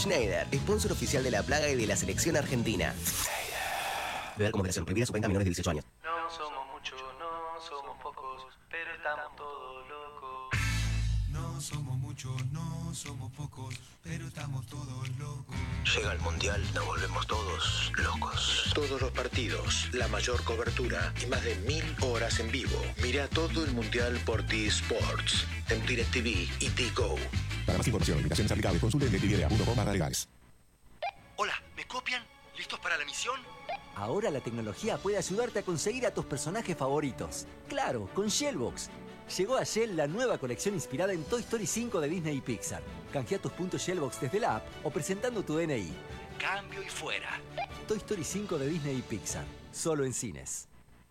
Schneider, sponsor oficial de La Plaga y de la selección argentina. Beber como operación prohibida, suspenda a menores de 18 años. No somos muchos, no somos pocos, pero estamos todos locos. No somos muchos, no somos pocos, pero estamos todos locos. Llega el Mundial, nos volvemos todos locos. Todos los partidos, la mayor cobertura y más de 1000 horas en vivo. Mira todo el Mundial por T-Sports, en DirecTV y T-Go. Para más información, limitaciones aplicables, consulte en DirecTV.com/legales. Hola, ¿me copian? ¿Listos para la misión? Ahora la tecnología puede ayudarte a conseguir a tus personajes favoritos. Claro, con Shellbox. Llegó a Shell la nueva colección inspirada en Toy Story 5 de Disney y Pixar. Canjea tus puntos Shellbox desde la app o presentando tu DNI. Cambio y fuera. Toy Story 5 de Disney y Pixar. Solo en cines.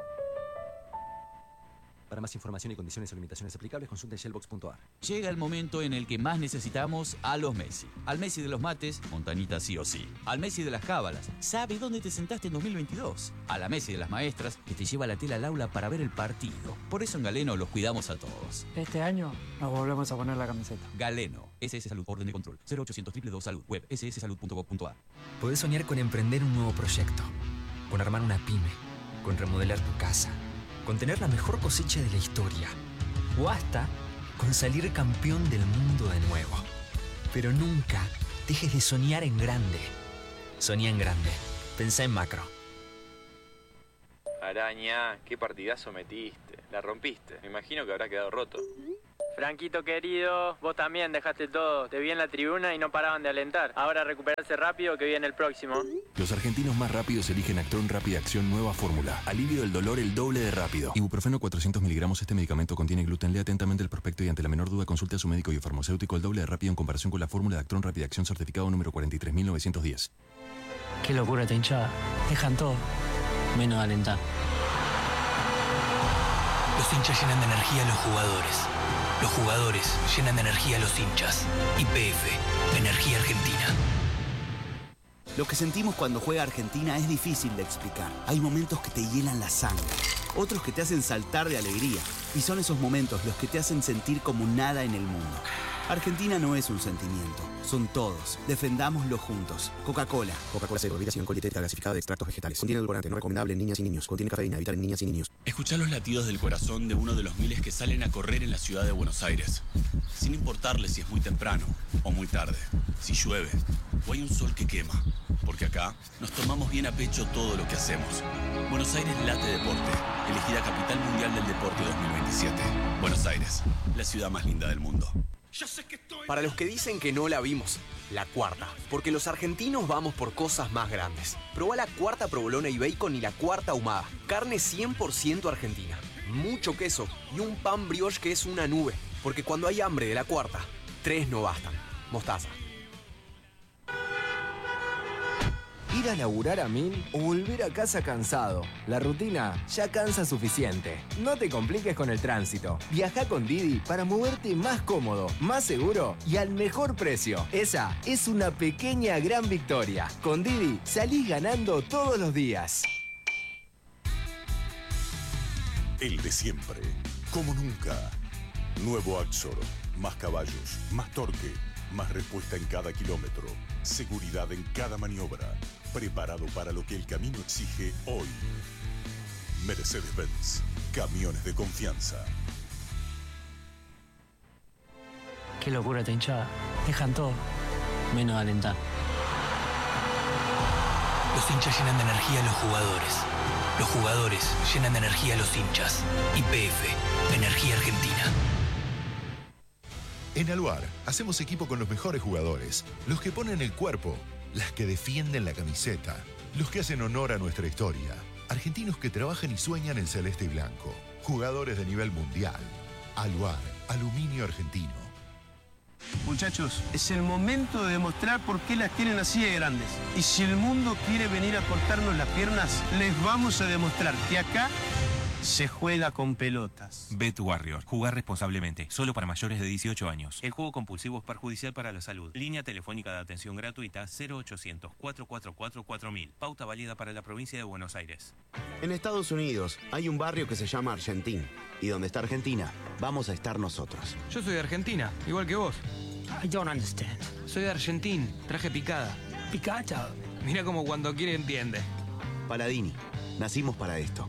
Para más información y condiciones o limitaciones aplicables, consulta shellbox.ar. Llega el momento en el que más necesitamos a los Messi. Al Messi de los mates, Montanita sí o sí. Al Messi de las cábalas, sabe dónde te sentaste en 2022. A la Messi de las maestras, que te lleva la tela al aula para ver el partido. Por eso en Galeno los cuidamos a todos. Este año nos volvemos a poner la camiseta. Galeno, SS Salud, orden de control, 0800 222 Salud, web sssalud.gov.ar. Podés soñar con emprender un nuevo proyecto, con armar una pyme, con remodelar tu casa, con tener la mejor cosecha de la historia, o hasta con salir campeón del mundo de nuevo. Pero nunca dejes de soñar en grande. Soñá en grande. Pensá en macro. Araña, qué partidazo metiste. La rompiste. Me imagino que habrá quedado roto. Franquito querido, vos también dejaste todo. Te vi en la tribuna y no paraban de alentar. Ahora recuperarse rápido que viene el próximo. Los argentinos más rápidos eligen Actron Rápida Acción Nueva Fórmula. Alivio del dolor el doble de rápido. Ibuprofeno 400 miligramos. Este medicamento contiene gluten. Lea atentamente el prospecto y ante la menor duda consulte a su médico y farmacéutico. El doble de rápido en comparación con la fórmula de Actron Rápida Acción certificado número 43910. Qué locura esta hinchada. Dejan todo, menos alentar. Los hinchas llenan de energía a los jugadores. Los jugadores llenan de energía a los hinchas. YPF, Energía Argentina. Lo que sentimos cuando juega Argentina es difícil de explicar. Hay momentos que te hielan la sangre, otros que te hacen saltar de alegría. Y son esos momentos los que te hacen sentir como nada en el mundo. Argentina no es un sentimiento, son todos. Defendámoslo juntos. Coca-Cola. Coca-Cola Cero, bebida sin alcohol y dietética gasificada de extractos vegetales. Contiene edulcorante, no recomendable en niñas y niños. Contiene cafeína, evitar en niñas y niños. Escuchá los latidos del corazón de uno de los miles que salen a correr en la ciudad de Buenos Aires. Sin importarle si es muy temprano o muy tarde, si llueve o hay un sol que quema. Porque acá nos tomamos bien a pecho todo lo que hacemos. Buenos Aires late deporte, elegida Capital Mundial del Deporte 2027. Buenos Aires, la ciudad más linda del mundo. Para los que dicen que no la vimos, la cuarta. Porque los argentinos vamos por cosas más grandes. Probá la cuarta provolona y bacon y la cuarta ahumada. Carne 100% argentina. Mucho queso y un pan brioche que es una nube. Porque cuando hay hambre de la cuarta, 3 no bastan. Mostaza. Ir a laburar a 1000 o volver a casa cansado. La rutina ya cansa suficiente. No te compliques con el tránsito. Viaja con Didi para moverte más cómodo, más seguro y al mejor precio. Esa es una pequeña gran victoria. Con Didi salís ganando todos los días. El de siempre, como nunca. Nuevo Axor. Más caballos, más torque, más respuesta en cada kilómetro. Seguridad en cada maniobra. Preparado para lo que el camino exige hoy. Mercedes-Benz. Camiones de confianza. Qué locura esta hinchada. Dejan todo, menos alentar. Los hinchas llenan de energía a los jugadores. Los jugadores llenan de energía a los hinchas. YPF, Energía Argentina. En Aluar hacemos equipo con los mejores jugadores, los que ponen el cuerpo, las que defienden la camiseta, los que hacen honor a nuestra historia, argentinos que trabajan y sueñan en celeste y blanco, jugadores de nivel mundial. Aluar, aluminio argentino. Muchachos, es el momento de demostrar por qué las tienen así de grandes. Y si el mundo quiere venir a cortarnos las piernas, les vamos a demostrar que acá se juega con pelotas. Bet Warrior. Jugar responsablemente. Solo para mayores de 18 años. El juego compulsivo es perjudicial para la salud. Línea telefónica de atención gratuita 0800-444-4000. Pauta válida para la provincia de Buenos Aires. En Estados Unidos hay un barrio que se llama Argentín. Y donde está Argentina, vamos a estar nosotros. Yo soy de Argentina, igual que vos. I don't understand. Soy de Argentina, traje picada. Picata. Mira como cuando quiere entiende. Paladini, nacimos para esto.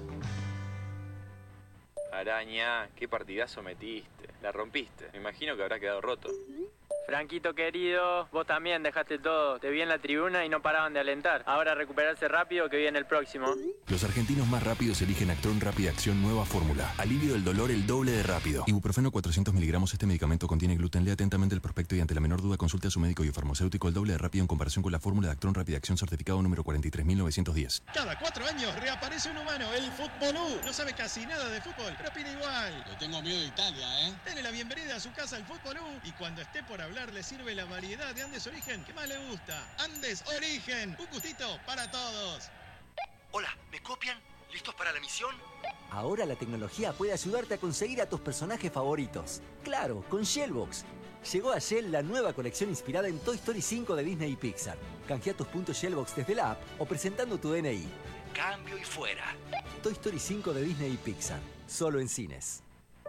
Araña, qué partidazo metiste. La rompiste. Me imagino que habrá quedado roto. Franquito querido, vos también dejaste todo. Te vi en la tribuna y no paraban de alentar. Ahora recuperarse rápido que viene el próximo. Los argentinos más rápidos eligen Actron Rápida Acción Nueva Fórmula. Alivio del dolor el doble de rápido. Ibuprofeno 400 miligramos. Este medicamento contiene gluten. Lea atentamente el prospecto y ante la menor duda consulte a su médico y farmacéutico. El doble de rápido en comparación con la fórmula de Actron Rápida Acción certificado número 43910. Cada 4 años reaparece un humano, el Futbolú. No sabe casi nada de fútbol, pero opina igual. Le tengo miedo de Italia, ¿eh? Dele la bienvenida a su casa al Futbolú y cuando esté por hablar le sirve la variedad de Andes Origen que más le gusta. Andes Origen, un gustito para todos. Hola, ¿me copian? ¿Listos para la misión? Ahora la tecnología puede ayudarte a conseguir a tus personajes favoritos. Claro, con Shellbox. Llegó a Shell la nueva colección inspirada en Toy Story 5 de Disney y Pixar. Canjea tus puntos Shellbox desde la app o presentando tu DNI. Cambio y fuera. Toy Story 5 de Disney y Pixar. Solo en cines.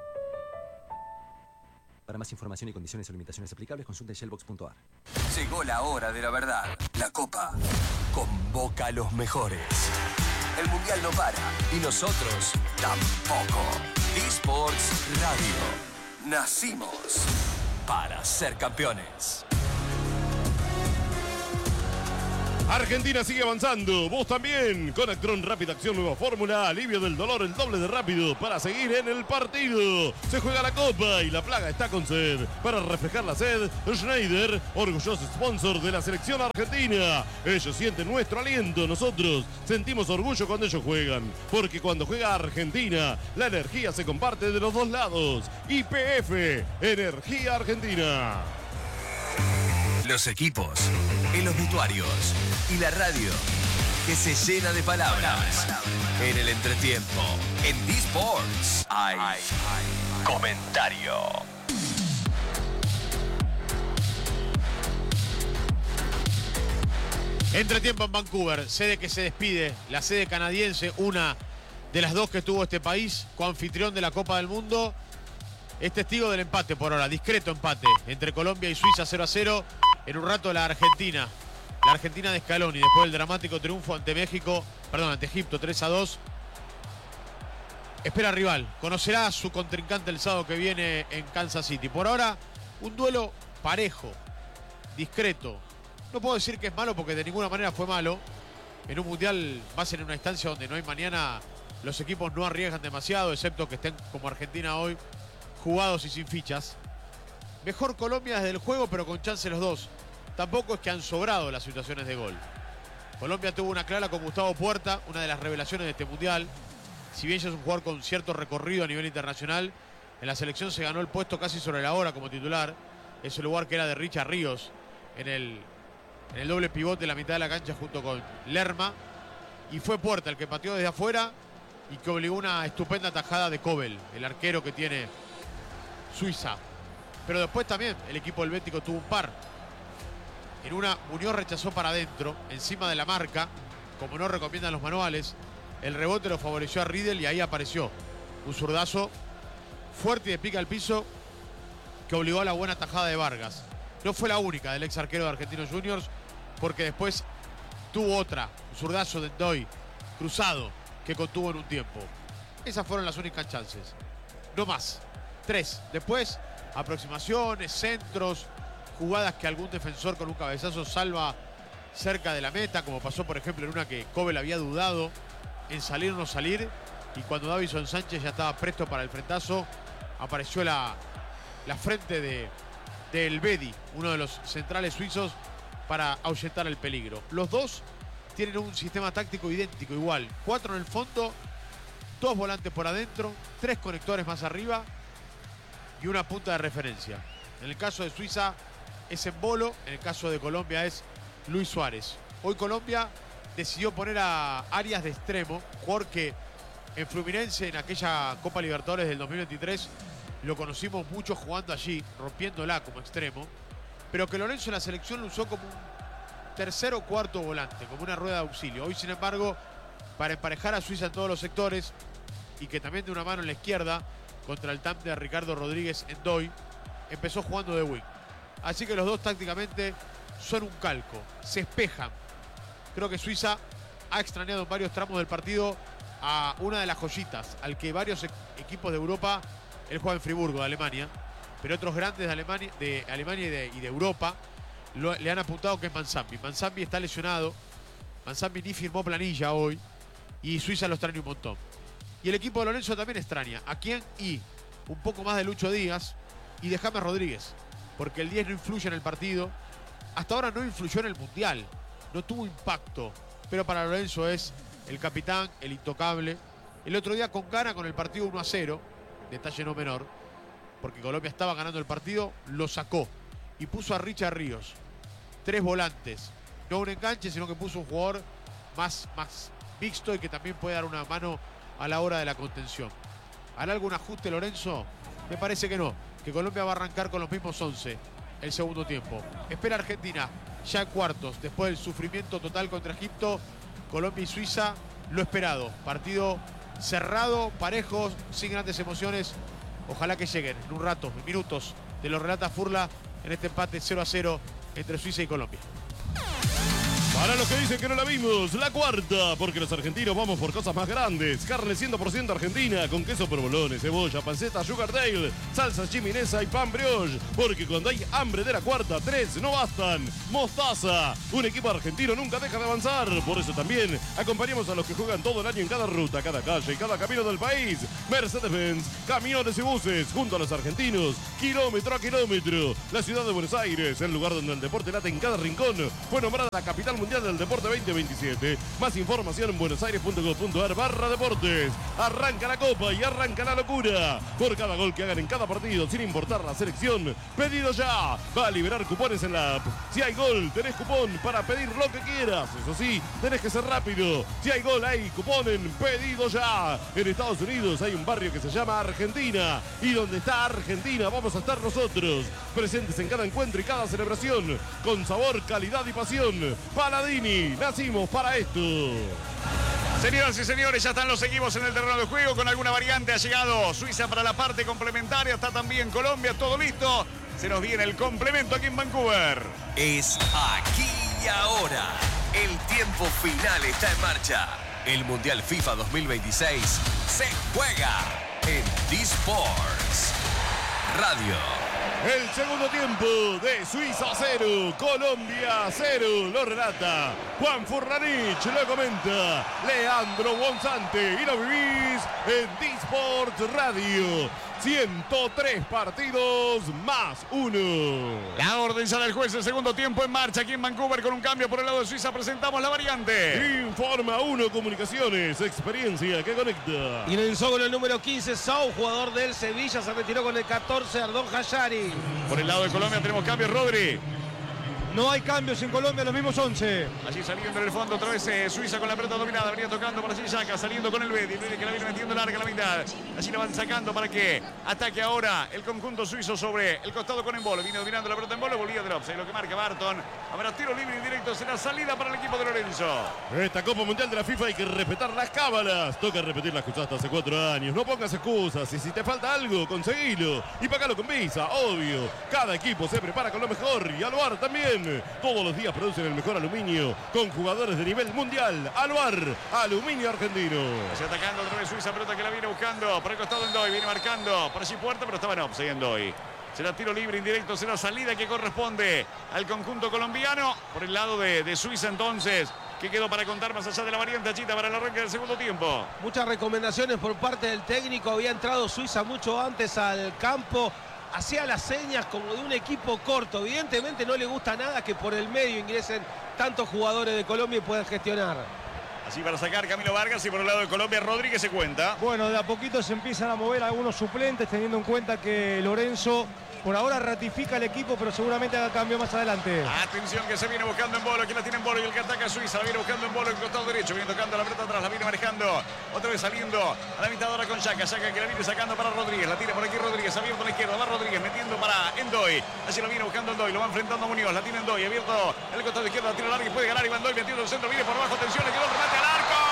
Para más información y condiciones o limitaciones aplicables, consulte shellbox.ar. Llegó la hora de la verdad. La Copa convoca a los mejores. El Mundial no para y nosotros tampoco. eSports Radio. Nacimos para ser campeones. Argentina sigue avanzando, vos también, con Actron Rápida Acción Nueva Fórmula, alivio del dolor el doble de rápido para seguir en el partido. Se juega la Copa y la plaga está con sed. Para reflejar la sed, Schneider, orgulloso sponsor de la selección argentina. Ellos sienten nuestro aliento, nosotros sentimos orgullo cuando ellos juegan, porque cuando juega Argentina, la energía se comparte de los dos lados. YPF, Energía Argentina. Los equipos, el obituarios y la radio que se llena de palabras. En el entretiempo, en eSports, hay comentario. Entretiempo en Vancouver, sede que se despide, la sede canadiense, una de las dos que tuvo este país, coanfitrión de la Copa del Mundo. Es testigo del empate por ahora, discreto empate entre Colombia y Suiza 0-0. En un rato la Argentina de Scaloni, después del dramático triunfo ante Egipto 3-2. Espera rival, conocerá a su contrincante el sábado que viene en Kansas City. Por ahora, un duelo parejo, discreto. No puedo decir que es malo porque de ninguna manera fue malo. En un mundial, más en una instancia donde no hay mañana, los equipos no arriesgan demasiado, excepto que estén como Argentina hoy, jugados y sin fichas. Mejor Colombia desde el juego, pero con chance los dos. Tampoco es que han sobrado las situaciones de gol. Colombia tuvo una clara con Gustavo Puerta, una de las revelaciones de este mundial. Si bien ya es un jugador con cierto recorrido a nivel internacional, en la selección se ganó el puesto casi sobre la hora como titular. Ese lugar que era de Richard Ríos en el doble pivote de la mitad de la cancha junto con Lerma. Y fue Puerta el que pateó desde afuera y que obligó una estupenda tajada de Kobel, el arquero que tiene Suiza. Pero después también el equipo helvético tuvo un par. En una, Muñoz rechazó para adentro, encima de la marca, como no recomiendan los manuales. El rebote lo favoreció a Riedel y ahí apareció un zurdazo fuerte y de pica al piso que obligó a la buena tajada de Vargas. No fue la única del ex arquero de Argentinos Juniors, porque después tuvo otra, un zurdazo de Ndoy, cruzado, que contuvo en un tiempo. Esas fueron las únicas chances. No más. 3. Después, aproximaciones, centros, jugadas que algún defensor con un cabezazo salva cerca de la meta, como pasó por ejemplo en una que Kobel había dudado en salir o no salir, y cuando Davison Sánchez ya estaba presto para el frentazo, apareció la frente de Elvedi, uno de los centrales suizos, para ahuyentar el peligro. Los dos tienen un sistema táctico idéntico, igual. 4 en el fondo, 2 volantes por adentro, 3 conectores más arriba y una punta de referencia. En el caso de Suiza es Embolo, en el caso de Colombia es Luis Suárez. Hoy Colombia decidió poner a Arias de extremo, jugador que en Fluminense, en aquella Copa Libertadores del 2023, lo conocimos mucho jugando allí, rompiéndola como extremo, pero que Lorenzo en la selección lo usó como un tercer o cuarto volante, como una rueda de auxilio. Hoy, sin embargo, para emparejar a Suiza en todos los sectores y que también de una mano en la izquierda, contra el TAM de Ricardo Rodríguez Ndoy, empezó jugando de wing. Así que los dos tácticamente son un calco, se espejan. Creo que Suiza ha extrañado en varios tramos del partido a una de las joyitas, al que varios equipos de Europa, él juega en Friburgo, de Alemania, pero otros grandes de Alemania y de Europa le han apuntado que es Manzambi. Manzambi está lesionado, Manzambi ni firmó planilla hoy y Suiza lo extraña un montón. Y el equipo de Lorenzo también extraña. ¿A quién? Y un poco más de Lucho Díaz y de James Rodríguez, porque el 10 no influye en el partido. Hasta ahora no influyó en el Mundial, no tuvo impacto, pero para Lorenzo es el capitán, el intocable. El otro día con gana con el partido 1-0, detalle no menor, porque Colombia estaba ganando el partido, lo sacó y puso a Richard Ríos. 3 volantes, no un enganche, sino que puso un jugador más mixto y que también puede dar una mano a la hora de la contención. ¿Hará algún ajuste Lorenzo? Me parece que no, que Colombia va a arrancar con los mismos 11 el segundo tiempo. Espera Argentina ya en cuartos, después del sufrimiento total contra Egipto. Colombia y Suiza, lo esperado. Partido cerrado, parejos, sin grandes emociones. Ojalá que lleguen en un rato, en minutos, de lo relata Furla en este empate 0-0 entre Suiza y Colombia. Para los que dicen que no la vimos, la cuarta, porque los argentinos vamos por cosas más grandes. Carne 100% argentina, con queso provolone, cebolla, panceta, sugardale, salsa chiminesa y pan brioche. Porque cuando hay hambre de la cuarta, 3 no bastan. Mostaza, un equipo argentino nunca deja de avanzar. Por eso también acompañamos a los que juegan todo el año en cada ruta, cada calle y cada camino del país. Mercedes-Benz, camiones y buses, junto a los argentinos, kilómetro a kilómetro. La ciudad de Buenos Aires, el lugar donde el deporte late en cada rincón, fue nombrada la capital mundial del Deporte 2027. Más información en buenosaires.gov.ar/deportes. Arranca la copa y arranca la locura. Por cada gol que hagan en cada partido, sin importar la selección, pedido ya. Va a liberar cupones en la app. Si hay gol, tenés cupón para pedir lo que quieras. Eso sí, tenés que ser rápido. Si hay gol, hay cupón en pedido ya. En Estados Unidos hay un barrio que se llama Argentina. Y donde está Argentina, vamos a estar nosotros. Presentes en cada encuentro y cada celebración. Con sabor, calidad y pasión. Paladini, nacimos para esto. Señoras y señores, ya están los equipos en el terreno de juego. Con alguna variante ha llegado Suiza para la parte complementaria. Está también Colombia, todo listo. Se nos viene el complemento aquí en Vancouver. Es aquí y ahora. El tiempo final está en marcha. El Mundial FIFA 2026 se juega en D-Sports Radio. El segundo tiempo de Suiza 0, Colombia 0, lo relata Juan Furlanich, lo comenta Leandro Bonzante y lo vivís en D-Sports Radio. 103 partidos más 1. La orden sale el juez, el segundo tiempo en marcha aquí en Vancouver con un cambio por el lado de Suiza. Presentamos la variante. Informa 1 Comunicaciones, experiencia que conecta. Ingresó con el número 15 Sau, jugador del Sevilla, se retiró con el 14 Ardón Hayari. Por el lado de Colombia tenemos cambios, Rodri. No hay cambios en Colombia, los mismos 11. Allí saliendo en el fondo otra vez Suiza con la pelota dominada. Venía tocando por allí Yaka, saliendo con el Bedi. El Bedi que la viene metiendo larga a la mitad. Allí la van sacando para que ataque ahora el conjunto suizo sobre el costado con Embolo. Viene dominando la pelota Embolo, volvía del offside. Lo que marca Barton. Habrá tiro libre indirecto. Será salida para el equipo de Lorenzo. Esta Copa Mundial de la FIFA hay que respetar las cábalas. Toca repetir las que usaste hace 4 años. No pongas excusas. Y si te falta algo, conseguilo. Y pagalo con Visa, obvio. Cada equipo se prepara con lo mejor. Y Aluar también. Todos los días producen el mejor aluminio con jugadores de nivel mundial. Aluar, aluminio argentino. Se atacando otra vez Suiza, pelota que la viene buscando por el costado Endoy, viene marcando por allí Puerta, pero estaba en offside Endoy. Será tiro libre indirecto, será salida que corresponde al conjunto colombiano. Por el lado de Suiza entonces, que quedó para contar más allá de la variante Achita para el arranque del segundo tiempo. Muchas recomendaciones por parte del técnico, había entrado Suiza mucho antes al campo. Hacía las señas como de un equipo corto. Evidentemente no le gusta nada que por el medio ingresen tantos jugadores de Colombia y puedan gestionar. Así para sacar Camilo Vargas y por el lado de Colombia Rodríguez se cuenta. Bueno, de a poquito se empiezan a mover algunos suplentes, teniendo en cuenta que Lorenzo por ahora ratifica el equipo, pero seguramente haga cambio más adelante. Atención que se viene buscando en Bolo, aquí la tiene en Bolo y el que ataca a Suiza, la viene buscando en Bolo en el costado derecho, viene tocando la pelota atrás, la viene manejando, otra vez saliendo a la mitad ahora con Yaka, Yaka que la viene sacando para Rodríguez, la tira por aquí Rodríguez, abierto a la izquierda, va Rodríguez metiendo para Endoy, así la viene buscando Endoy, lo va enfrentando a Muñoz, la tiene Endoy, abierto en el costado izquierdo, la tira larga y puede ganar, y va Endoy metiendo el centro, viene por abajo, atención, le quedó el remate al arco, y la tiró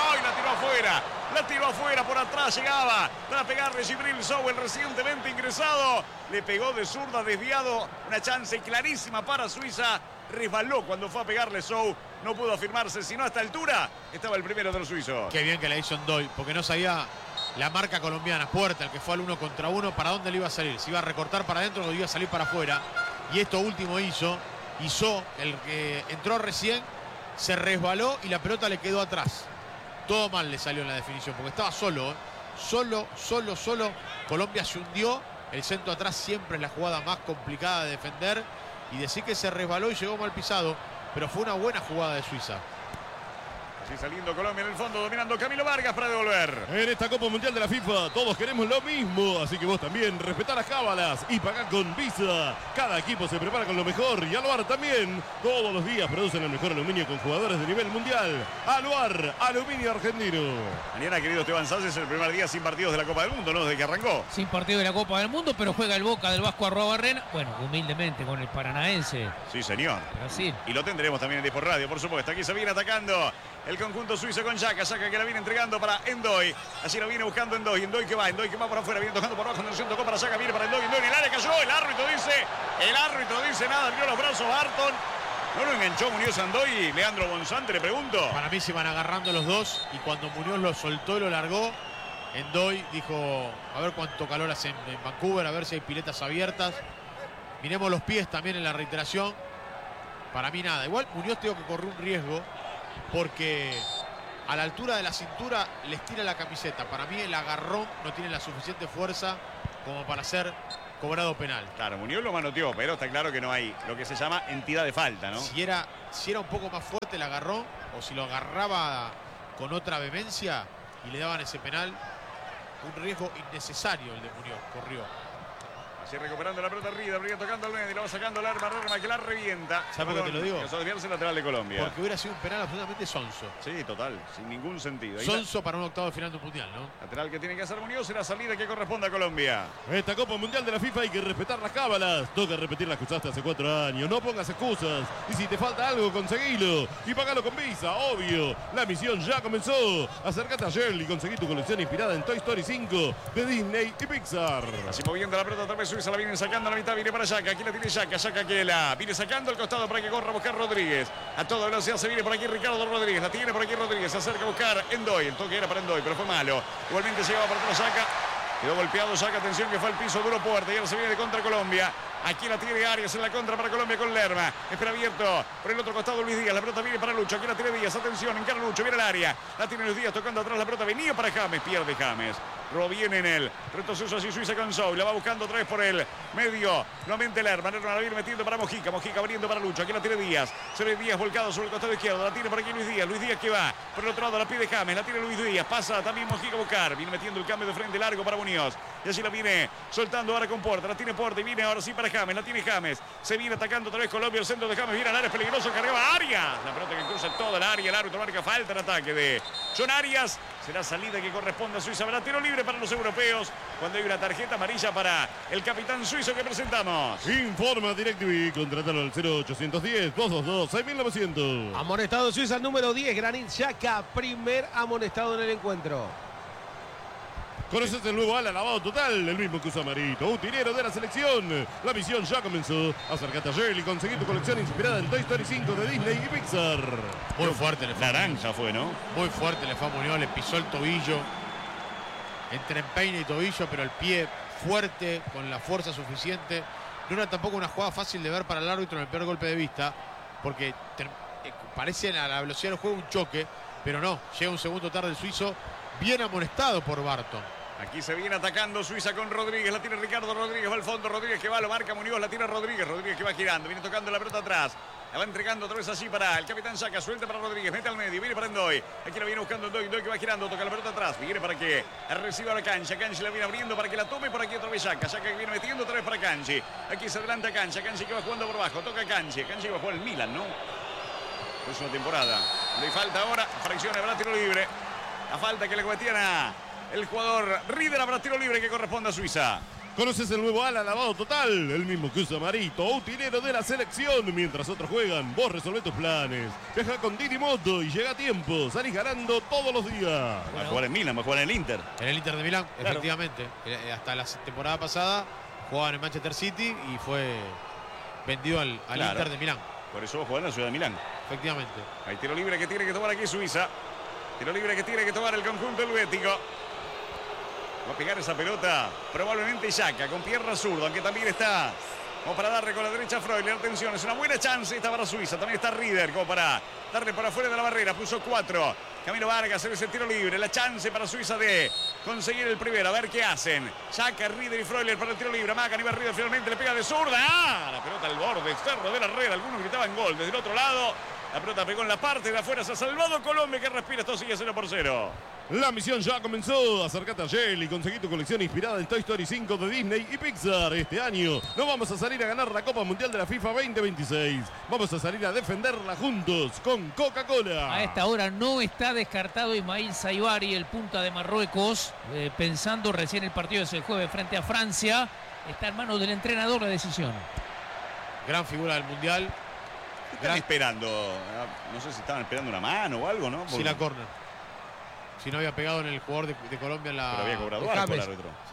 la tiró afuera, por atrás llegaba para pegarle Gibril Sow, el recientemente ingresado, le pegó de zurda, desviado, una chance clarísima para Suiza, resbaló cuando fue a pegarle Sow, no pudo afirmarse, sino a esta altura estaba el primero de los suizos. Qué bien que la hizo Ndoye, porque no sabía la marca colombiana, Puerta, el que fue al 1 contra 1, para dónde le iba a salir, si iba a recortar para adentro o iba a salir para afuera, y esto último hizo el que entró recién, se resbaló y la pelota le quedó atrás. Todo mal le salió en la definición, porque estaba solo, solo. Colombia se hundió, el centro atrás siempre es la jugada más complicada de defender, y decir que se resbaló y llegó mal pisado, pero fue una buena jugada de Suiza. Así saliendo Colombia en el fondo, dominando Camilo Vargas para devolver. En esta Copa Mundial de la FIFA todos queremos lo mismo, así que vos también respetá las cábalas y pagá con Visa. Cada equipo se prepara con lo mejor y Aluar también. Todos los días producen el mejor aluminio con jugadores de nivel mundial. Aluar, aluminio argentino. Mañana, querido Esteban Sánchez, es el primer día sin partidos de la Copa del Mundo, ¿no? Desde que arrancó. Sin partido de la Copa del Mundo, pero juega el Boca del Vasco Arrobarrena. Bueno, humildemente con el Paranaense. Sí, señor. Brasil. Y lo tendremos también en Depor Radio, por supuesto. Aquí se viene atacando el conjunto suizo con Xhaka que la viene entregando para Ndoye. Así la viene buscando Ndoye que va por afuera, viene tocando por abajo, en el tocó para Xhaka, viene para Ndoye en el área, cayó, el árbitro dice nada, abrió los brazos Barton. ¿No lo enganchó Muñoz a Ndoye? Leandro Bonzante, le pregunto. Para mí se van agarrando los dos, y cuando Muñoz lo soltó y lo largó, Ndoye dijo, a ver cuánto calor hace en Vancouver, a ver si hay piletas abiertas. Miremos los pies también en la reiteración. Para mí nada. Igual Muñoz tengo que correr un riesgo, porque a la altura de la cintura les tira la camiseta. Para mí el agarrón no tiene la suficiente fuerza como para ser cobrado penal. Claro, Muñoz lo manoteó, pero está claro que no hay lo que se llama entidad de falta, ¿no? Si era un poco más fuerte el agarrón, o si lo agarraba con otra vehemencia y le daban ese penal, un riesgo innecesario el de Muñoz, corrió. Así recuperando la pelota Rida, tocando al medio, lo va sacando el arma que la revienta. ¿Sabes por qué te lo digo? Que desviarse el lateral de Colombia. Porque hubiera sido un penal absolutamente sonso. Sí, total, sin ningún sentido. Sonso para un octavo de final de un mundial, ¿no? Lateral que tiene que hacer Muñoz, la salida que corresponde a Colombia. Esta Copa Mundial de la FIFA hay que respetar las cábalas. Toca repetir las que usaste hace 4 años. No pongas excusas. Y si te falta algo, conseguilo. Y pagalo con Visa, obvio. La misión ya comenzó. Acércate a Shell y conseguí tu colección inspirada en Toy Story 5 de Disney y Pixar. Así moviendo la pelota, otra vez Suiza la vienen sacando a la mitad, viene para Xhaka. Aquí la tiene Xhaka que la viene sacando al costado para que corra a buscar Rodríguez. A toda velocidad se viene por aquí Ricardo Rodríguez. La tiene por aquí Rodríguez. Se acerca a buscar Ndoye. El toque era para Ndoye, pero fue malo. Igualmente llegaba por atrás Xhaka. Quedó golpeado Xhaka, atención que fue al piso duro Puerta y ahora se viene de contra Colombia. Aquí la tiene Arias en la contra para Colombia con Lerma. Espera abierto por el otro costado Luis Díaz. La pelota viene para Lucho. Aquí la tiene Díaz. Atención, encara Lucho. Viene al área. La tiene Luis Díaz tocando atrás la pelota. Venía para James. Pierde James. Viene en él. Retroceso así Suiza con Sow. La va buscando otra vez por el medio. Nuevamente Lerma. Lerma la viene metiendo para Mojica. Mojica abriendo para Lucho. Aquí la tiene Díaz. Se ve Díaz volcado sobre el costado izquierdo. La tiene por aquí Luis Díaz. Luis Díaz que va. Por el otro lado la pide James. La tiene Luis Díaz. Pasa también Mojica a buscar. Viene metiendo el cambio de frente largo para Muñoz. Y así la viene soltando ahora con Puerta. La tiene Puerta y viene ahora sí para James. La tiene James. Se viene atacando otra vez Colombia. El centro de James viene al área. Es peligroso. Cargaba Arias. La pelota que cruza toda el área. El árbitro marca falta en ataque de John Arias. Será salida que corresponde a Suiza. Habrá tiro libre para los europeos cuando hay una tarjeta amarilla para el capitán suizo que presentamos. Informa DirecTV. Contratalo al 0810-222-6900. Amonestado Suiza número 10. Granit Xhaka. Primer amonestado en el encuentro. Conoces el nuevo ala lavado total, el mismo que usa Marito, utilero de la selección. La misión ya comenzó. Acércate a Shell y conseguí tu colección inspirada en Toy Story 5 de Disney y Pixar. Muy fuerte le fue. Naranja fue, ¿no? Muy fuerte le fue a Muñoz, le pisó el tobillo. Entre empeine y tobillo, pero el pie fuerte, con la fuerza suficiente. No era tampoco una jugada fácil de ver para el árbitro en el peor golpe de vista, porque parece a la velocidad del juego un choque, pero no. Llega un segundo tarde el suizo, bien amonestado por Barton. Aquí se viene atacando Suiza con Rodríguez. La tiene Ricardo Rodríguez. Va al fondo. Rodríguez que va. Lo marca Muñoz. La tiene Rodríguez. Rodríguez que va girando. Viene tocando la pelota atrás. La va entregando otra vez así para el capitán Xhaka. Suelta para Rodríguez. Mete al medio. Viene para Ndoye. Aquí la viene buscando Ndoye. Ndoye que va girando. Toca la pelota atrás. Viene para que reciba la Cancha. Canchi la viene abriendo para que la tome. Por aquí otra vez Xhaka. Xhaka que viene metiendo otra vez para Canchi. Aquí se adelanta Canchi. Canchi que va jugando por abajo. Toca Canchi. Canchi va a jugar el Milan, ¿no? Es una temporada. Le falta ahora. Fracción. Habrá tiro libre. La falta que le cometían a el jugador Rieder. Habrá tiro libre que corresponde a Suiza. ¿Conoces el nuevo ala lavado total? El mismo que usa Marito, utilero de la selección. Mientras otros juegan, vos resolvés tus planes. Viaja con Didi Moto y llega a tiempo. Salís ganando todos los días. Va a jugar en Milán, va a jugar en el Inter. En el Inter de Milán, Claro. efectivamente. Hasta la temporada pasada jugaba en el Manchester City y fue vendido al Claro. Inter de Milán. Por eso va a jugar en la ciudad de Milán. Efectivamente. Hay tiro libre que tiene que tomar aquí Suiza. Tiro libre que tiene que tomar el conjunto helvético. Va a pegar esa pelota probablemente Xhaka con pierna zurda, aunque también está como para darle con la derecha a Freuler. Atención, es una buena chance esta para Suiza. También está Rieder como para darle para afuera de la barrera. Puso 4. Camilo Vargas en ese tiro libre. La chance para Suiza de conseguir el primero. A ver qué hacen. Xhaka, Rieder y Freuler para el tiro libre. Macan y Rieder finalmente le pega de zurda. ¡Ah! La pelota al borde externo de la red. Algunos gritaban gol. Desde el otro lado, la pelota pegó en la parte de afuera. Se ha salvado Colombia, que respira. Esto sigue 0-0. La misión ya comenzó. Acércate a Shell y conseguí tu colección inspirada en Toy Story 5 de Disney y Pixar. Este año no vamos a salir a ganar la Copa Mundial de la FIFA 2026. Vamos a salir a defenderla juntos con Coca-Cola. A esta hora no está descartado Ismail Saibari, el punta de Marruecos, pensando recién el partido es el jueves frente a Francia. Está en manos del entrenador la decisión. Gran figura del Mundial. Están esperando. No sé si estaban esperando una mano o algo, ¿no? Sí, la córner. Si no había pegado en el jugador de Colombia en la... Pero había cobrado algo el árbitro. Sí.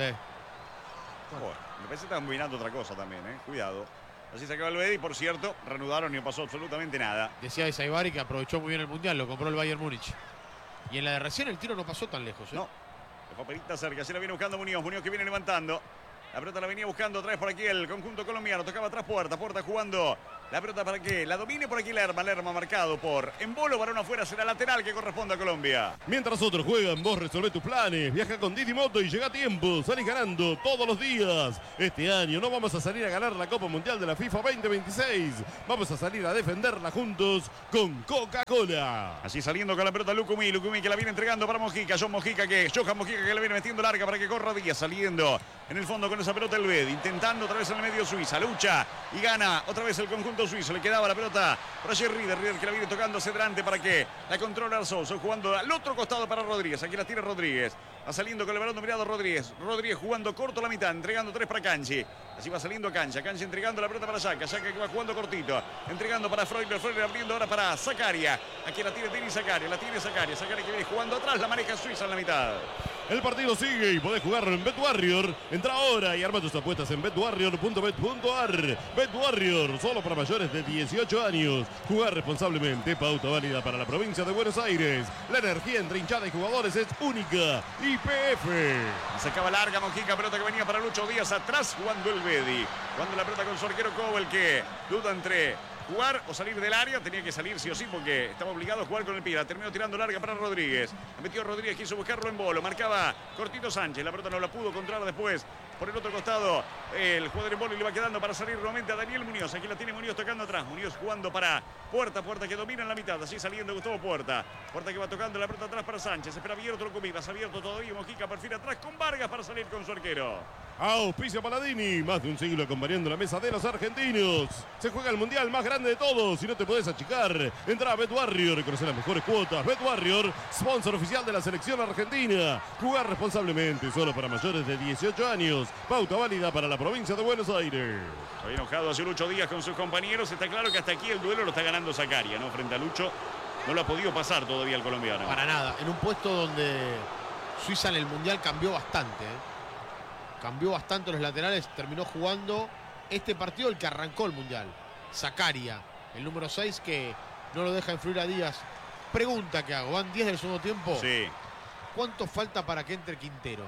Joder, me parece que estaban combinando otra cosa también, ¿eh? Cuidado. Así se acaba el Bedi, por cierto, reanudaron y no pasó absolutamente nada. Decía Saibari que aprovechó muy bien el Mundial, lo compró el Bayern Múnich. Y en la de recién el tiro no pasó tan lejos, ¿eh? No, le fue perita cerca, así la viene buscando Muñoz, Muñoz que viene levantando. La pelota la venía buscando otra vez por aquí el conjunto colombiano, tocaba atrás Puerta jugando la pelota para que la domine por aquí Lerma marcado por Embolo, varón afuera, será lateral que corresponde a Colombia. Mientras otros juegan, vos resolvés tus planes. Viaja con Didi Moto y llega a tiempo. Salís ganando todos los días. Este año no vamos a salir a ganar la Copa Mundial de la FIFA 2026. Vamos a salir a defenderla juntos con Coca-Cola. Así saliendo con la pelota Lucumí que la viene entregando para Mojica. Johan Mojica que la viene metiendo larga para que corra Díaz. Saliendo en el fondo con esa pelota el Bedi. Intentando otra vez en el medio Suiza. Lucha y gana otra vez el conjunto suizo. Le quedaba la pelota por allí Rieder que la viene tocando hacia adelante para que la controle Arzoso. Jugando al otro costado para Rodríguez. Aquí la tiene Rodríguez. Va saliendo con el balón dominado Rodríguez. Rodríguez jugando corto la mitad. Entregando 3 para Canchi. Así va saliendo Cancha. Cancha entregando la pelota para Xhaka. Xhaka que va jugando cortito. Entregando para Freuler. Freuler abriendo ahora para Zakaria. Aquí la tiene Tini Zakaria. La tiene Zakaria. Zakaria que viene jugando atrás. La maneja Suiza en la mitad. El partido sigue y podés jugar en BetWarrior. Entra ahora y arma tus apuestas en betwarrior.bet.ar. BetWarrior, solo para mayores de 18 años. Jugar responsablemente, pauta válida para la provincia de Buenos Aires. La energía entre hinchada y jugadores es única. YPF. Se acaba larga Mojica, pelota que venía para Lucho Díaz atrás jugando el Bedi. Jugando la pelota con su arquero Cobel que duda entre jugar o salir del área. Tenía que salir sí o sí porque estaba obligado a jugar con el pie. Terminó tirando larga para Rodríguez. Metió Rodríguez, quiso buscarlo en Bolo. Marcaba cortito Sánchez. La pelota no la pudo controlar después. Por el otro costado, el jugador en Bolo y le va quedando para salir nuevamente a Daniel Muñoz. Aquí la tiene Muñoz tocando atrás. Muñoz jugando para Puerta que domina en la mitad. Así saliendo Gustavo Puerta. Puerta que va tocando la pelota atrás para Sánchez. Espera abierto lo comidas. Abierto todavía Mojica. Perfil atrás con Vargas para salir con su arquero. Auspicia Paladini, más de un siglo acompañando la mesa de los argentinos. Se juega el mundial más grande de todos y no te podés achicar. Entra a BetWarrior y conoce las mejores cuotas. BetWarrior, sponsor oficial de la selección argentina. Jugar responsablemente, solo para mayores de 18 años. Pauta válida para la provincia de Buenos Aires. Está enojado hace Lucho Díaz con sus compañeros. Está claro que hasta aquí el duelo lo está ganando Zakaria, ¿no? Frente a Lucho. No lo ha podido pasar todavía el colombiano. Para nada. En un puesto donde Suiza en el mundial cambió bastante, ¿eh? Cambió bastante los laterales, terminó jugando este partido el que arrancó el Mundial. Zakaria, el número 6 que no lo deja influir a Díaz. Pregunta que hago, van 10 del segundo tiempo. Sí. ¿Cuánto falta para que entre Quintero?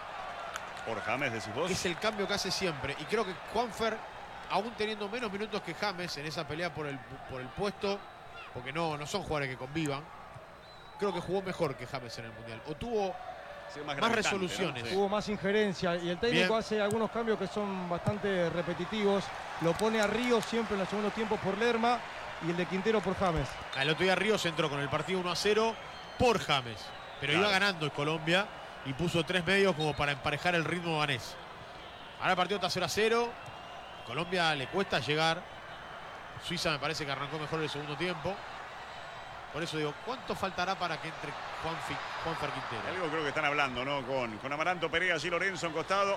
Por James, decís vos. Es el cambio que hace siempre. Y creo que Juanfer, aún teniendo menos minutos que James en esa pelea por el puesto, porque no son jugadores que convivan, creo que jugó mejor que James en el Mundial. O tuvo más resoluciones. ¿no? Sí. Hubo más injerencia y el técnico hace algunos cambios que son bastante repetitivos. Lo pone a Ríos siempre en el segundo tiempo por Lerma y el de Quintero por James. El otro día Ríos entró con el partido 1-0 por James, pero claro, iba ganando el Colombia y puso 3 medios como para emparejar el ritmo ganés. Ahora el partido está 0-0. Colombia le cuesta llegar. Suiza me parece que arrancó mejor el segundo tiempo. Por eso digo, ¿cuánto faltará para que entre Juanfer Quintero? Algo creo que están hablando, ¿no? Con Amaranto Perea, allí Lorenzo en costado.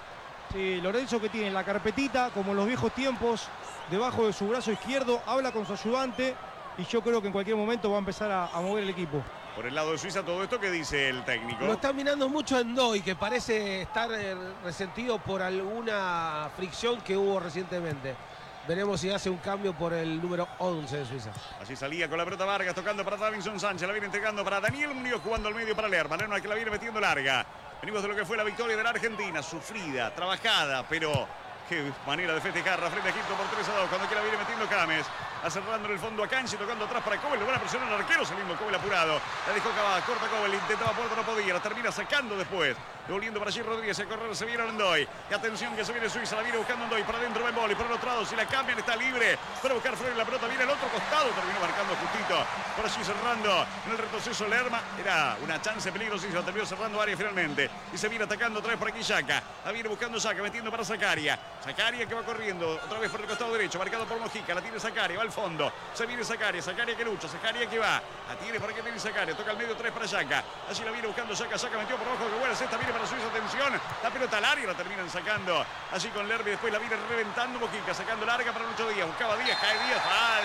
Sí, Lorenzo, que tiene la carpetita, como en los viejos tiempos, debajo de su brazo izquierdo, habla con su ayudante y yo creo que en cualquier momento va a empezar a mover el equipo. Por el lado de Suiza, todo esto, ¿qué dice el técnico? Lo está mirando mucho en Ndoye, que parece estar resentido por alguna fricción que hubo recientemente. Veremos si hace un cambio por el número 11 de Suiza. Así salía con la pelota Vargas, tocando para Davinson Sánchez. La viene entregando para Daniel Muñoz, jugando al medio para Lerma. Lerma que la viene metiendo larga. Venimos de lo que fue la victoria de la Argentina. Sufrida, trabajada, pero qué manera de festejar frente a Egipto por 3-2. Cuando aquí la viene metiendo James. Acerrando en el fondo a Kanji, tocando atrás para Kobel. Lo van a presionar al arquero, saliendo Kobel apurado. La dejó Cavada, corta Kobel, intentaba puerta, no podía. La termina sacando después. Devolviendo para allí Rodríguez, a correr se viene Ndoye. Y atención que se viene Suiza, la viene buscando Ndoye. Para adentro Bembol y por el otro lado, si la cambian, está libre para buscar Freire. La pelota viene al otro costado, terminó marcando justito. Por allí cerrando en el retroceso Lerma. Era una chance peligrosísima, terminó cerrando área finalmente. Y se viene atacando otra vez por aquí Xhaka. La viene buscando Xhaka, metiendo para Zakaria. Zakaria que va corriendo otra vez por el costado derecho, marcado por Mojica. La tiene Zakaria, va al fondo. Se viene Zakaria, Zakaria que lucha, Zakaria que va. La tiene para que tiene Zakaria, toca al medio 3 para Xhaka. Allí la viene buscando Xhaka, Xhaka metió por abajo, que buena cesta, viene para Suiza, atención. La pelota al área, la terminan sacando. Allí con Lerby, después la viene reventando Mojica, sacando larga para Lucho Díaz. Buscaba Díaz, cae Díaz,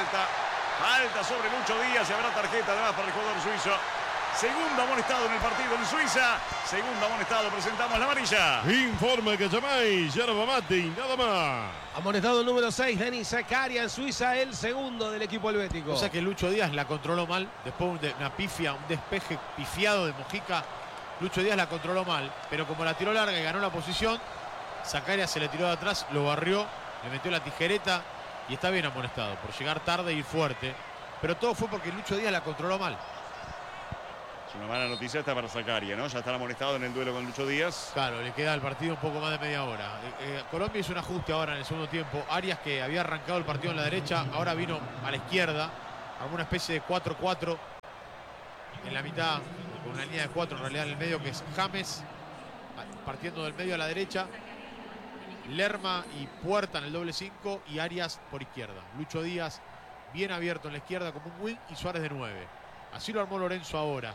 falta sobre Lucho Díaz y habrá tarjeta además para el jugador suizo. Segundo amonestado en el partido en Suiza. Segundo amonestado, presentamos la amarilla. Informa que llamáis, yerba mate y nada más. Amonestado el número 6, Denis Zakaria en Suiza, el segundo del equipo helvético. O sea que Lucho Díaz la controló mal, después de una pifia, un despeje pifiado de Mojica. Lucho Díaz la controló mal, pero como la tiró larga y ganó la posición, Zakaria se le tiró de atrás, lo barrió, le metió la tijereta y está bien amonestado por llegar tarde y ir fuerte. Pero todo fue porque Lucho Díaz la controló mal. Es una mala noticia esta para Zakaria, ¿no? Ya está amonestado en el duelo con Lucho Díaz. Claro, le queda al partido un poco más de media hora. Colombia hizo un ajuste ahora en el segundo tiempo. Arias, que había arrancado el partido en la derecha, ahora vino a la izquierda. Armó una especie de 4-4 en la mitad, con una línea de 4 en realidad en el medio, que es James, partiendo del medio a la derecha. Lerma y Puerta en el doble 5 y Arias por izquierda. Lucho Díaz bien abierto en la izquierda como un wing y Suárez de 9. Así lo armó Lorenzo ahora,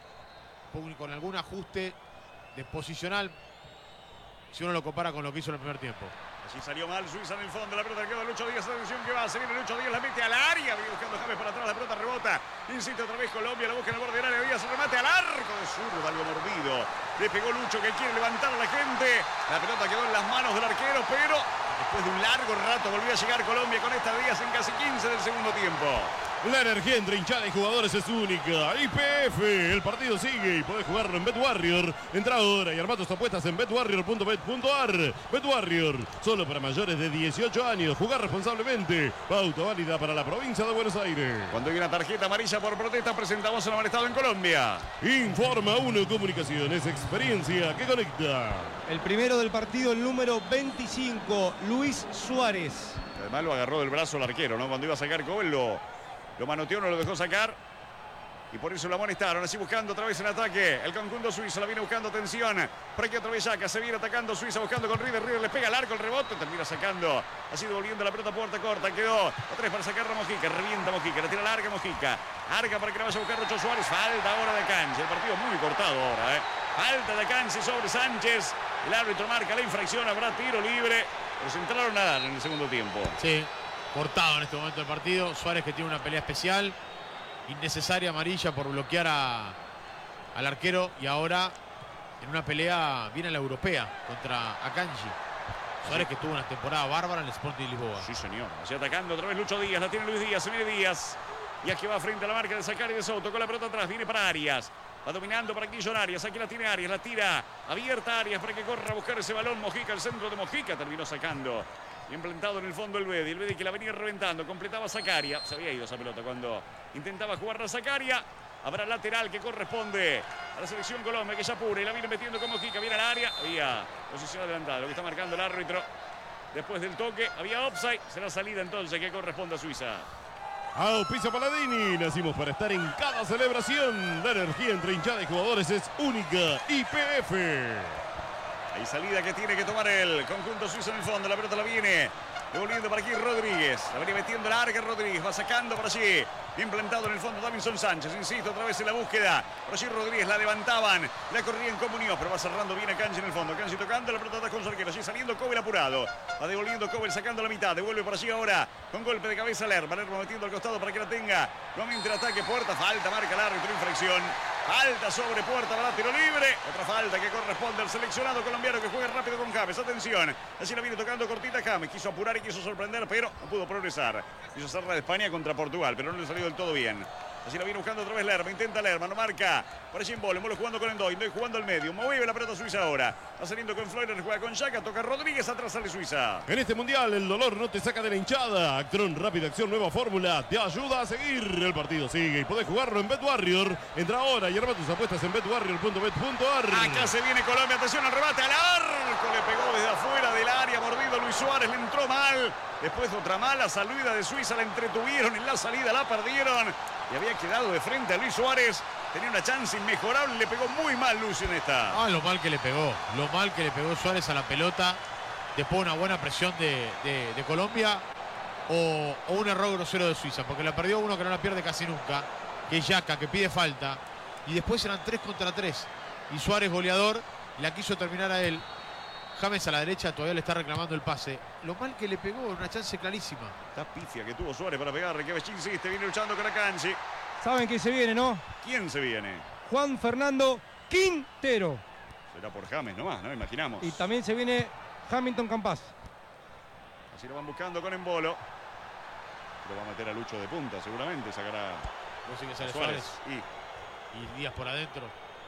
con algún ajuste de posicional si uno lo compara con lo que hizo en el primer tiempo. Así salió mal Suiza en el fondo, la pelota que queda de Lucho Díaz, atención que va, se viene Lucho Díaz, la mete al área, viene buscando James para atrás, la pelota rebota, insiste otra vez Colombia, la busca en el borde del área, Díaz, remate al arco de zurdo, algo mordido, le pegó Lucho que quiere levantar a la gente, la pelota quedó en las manos del arquero, pero después de un largo rato volvió a llegar Colombia con esta Díaz en casi 15 del segundo tiempo. La energía entre hinchada y jugadores es única. YPF, el partido sigue y podés jugarlo en BetWarrior. Entra ahora y arma tus apuestas en betwarrior.bet.ar. BetWarrior, solo para mayores de 18 años. Jugar responsablemente. Pauta válida para la provincia de Buenos Aires. Cuando hay una tarjeta amarilla por protesta, presentamos el amonestado en Colombia. Informa 1 Comunicaciones, experiencia que conecta. El primero del partido, el número 25, Luis Suárez. Además lo agarró del brazo el arquero, ¿no? Cuando iba a sacar Cobel lo manoteó, no lo dejó sacar y por eso lo amonestaron. Así buscando otra vez el ataque el conjunto suizo, la viene buscando, atención por aquí otra vez Xhaka, se viene atacando Suiza buscando con River le pega al arco, el rebote, termina sacando, así devolviendo la pelota puerta corta, quedó otra vez para sacar a Mojica, revienta Mojica, la tira larga Mojica, larga para que la vaya a buscar Rocho Suárez, falta ahora de Kanji, el partido muy cortado ahora, falta de Kanji sobre Sánchez, el árbitro marca la infracción, habrá tiro libre, pero se entraron a dar en el segundo tiempo. Sí, cortado en este momento el partido. Suárez, que tiene una pelea especial, innecesaria, amarilla por bloquear al arquero, y ahora en una pelea viene a la europea contra Akanji. Suárez, que tuvo una temporada bárbara en el Sporting Lisboa. Sí, señor. Así atacando otra vez Lucho Díaz, la tiene Luis Díaz, se viene Díaz. Y aquí va frente a la marca de Zakaria de Soto, con la pelota atrás, viene para Arias. Va dominando para aquí John Arias, aquí la tiene Arias, la tira abierta Arias para que corra a buscar ese balón. Mojica, el centro de Mojica, terminó sacando. Bien plantado en el fondo el Bedi que la venía reventando, completaba Zakaria. Se había ido esa pelota cuando intentaba jugar a Zakaria. Habrá lateral que corresponde a la selección Colombia, que ya apura y la viene metiendo con Mojica, viene al área. Había posición adelantada, lo que está marcando el árbitro. Después del toque, había offside, será salida entonces que corresponde a Suiza. Auspicia Paladini, nacimos para estar en cada celebración. La energía entre hinchada y jugadores es única. YPF. Hay salida que tiene que tomar el conjunto suizo en el fondo. La pelota la viene Devolviendo para aquí Rodríguez. La venía metiendo larga Rodríguez. Va sacando por allí. Bien plantado en el fondo Davinson Sánchez. Insisto, otra vez en la búsqueda. Por allí Rodríguez la levantaban. La corrían como Muñoz, pero va cerrando bien a Canchi en el fondo. Canchi tocando, la pelota con su arquero. Allí saliendo Cobel apurado. Va devolviendo Cobel, sacando la mitad. Devuelve por allí ahora con golpe de cabeza Lerma. Lerma metiendo al costado para que la tenga. Nuevamente el ataque. Puerta. Falta, marca el árbitro. Infracción. Falta sobre Puerta, para tiro libre. Otra falta que corresponde al seleccionado colombiano que juega rápido con James. Atención. Así la viene tocando cortita James. Quiso apurar y quiso sorprender, pero no pudo progresar. Quiso hacer la de España contra Portugal, pero no le salió del todo bien. Así la viene buscando otra vez Lerma. Intenta Lerma, no marca. Por allí en Mbolo. Mbolo jugando con Endoy. Endoy jugando al medio. Mueve la pelota Suiza ahora. Va saliendo con Fleurer. Juega con Xhaka. Toca Rodríguez. Atrás sale Suiza. En este mundial el dolor no te saca de la hinchada. Actron Rápida Acción Nueva Fórmula te ayuda a seguir. El partido sigue y podés jugarlo en BetWarrior. Entra ahora y arma tus apuestas en betwarrior.bet.ar. Acá se viene Colombia. Atención al remate. Al arco. Le pegó desde afuera del área. Mordido Luis Suárez. Le entró mal. Después otra mala salida de Suiza. La entretuvieron en la salida. La perdieron. Y había quedado de frente a Luis Suárez. Tenía una chance inmejorable. Le pegó muy mal Lucio en esta. Lo mal que le pegó. Lo mal que le pegó Suárez a la pelota. Después una buena presión de Colombia. O un error grosero de Suiza. Porque la perdió uno que no la pierde casi nunca. Que es Xhaka, que pide falta. Y después eran 3 contra 3. Y Suárez goleador. La quiso terminar a él. James a la derecha todavía le está reclamando el pase. Lo mal que le pegó, una chance clarísima. Esta pifia que tuvo Suárez para pegarle. Que Becchi insiste, viene luchando con Akanji. ¿Saben quién se viene, no? ¿Quién se viene? Juan Fernando Quintero. Será por James nomás, ¿no? Imaginamos. Y también se viene Hamilton Campas. Así lo van buscando con Embolo. Lo va a meter a Lucho de punta, seguramente. Sacará ¿Vos sí que sale Suárez. Y Díaz por adentro.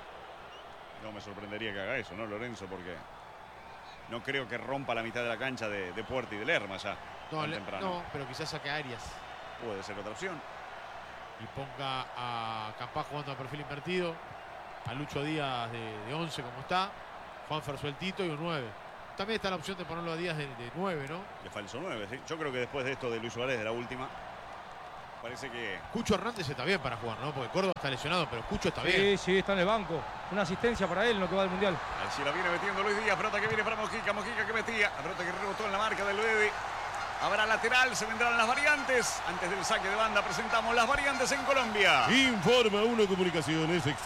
No me sorprendería que haga eso, ¿no, Lorenzo? Porque no creo que rompa la mitad de la cancha de Puerta y de Lerma ya. No, pero quizás saque a Arias. Puede ser otra opción. Y ponga a Campas jugando a perfil invertido. A Lucho Díaz de 11 como está. Juanfer sueltito y un 9. También está la opción de ponerlo a Díaz de 9, ¿no? De falso 9, sí. Yo creo que después de esto de Luis Suárez, de la última, parece que... Cucho Hernández está bien para jugar, ¿no? Porque Córdoba está lesionado, pero Cucho está bien. Sí, está en el banco. Una asistencia para él en lo que va al Mundial. Así la viene metiendo Luis Díaz. Pelota que viene para Mojica. Mojica que metía. La pelota que rebotó en la marca del Bedi. Habrá lateral, se vendrán las variantes. Antes del saque de banda presentamos las variantes en Colombia. Informa 1 Comunicaciones.